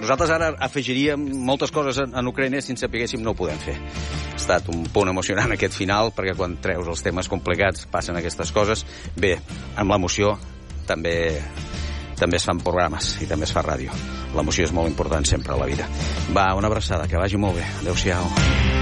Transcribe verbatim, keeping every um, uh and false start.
Nosaltres ara afegiríem moltes coses en Ucraïna, si en sapiguéssim no ho podem fer. Ha estat un punt emocionant aquest final, perquè quan treus els temes complicats passen aquestes coses. Bé, amb l'emoció també també es fan programes i també es fa ràdio. L'emoció és molt important sempre a la vida. Va, una abraçada, que vagi molt bé. Adéu-siau.